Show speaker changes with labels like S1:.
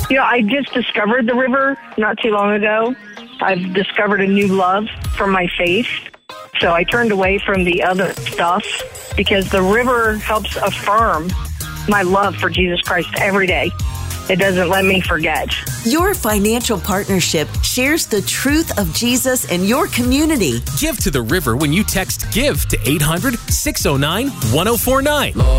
S1: I just discovered the river not too long ago. I've discovered a new love for my faith. So I turned away from the other stuff because the river helps affirm my love for Jesus Christ every day. It doesn't let me forget.
S2: Your financial partnership shares the truth of Jesus in your community.
S3: Give to the river when you text GIVE to 800-609-1049.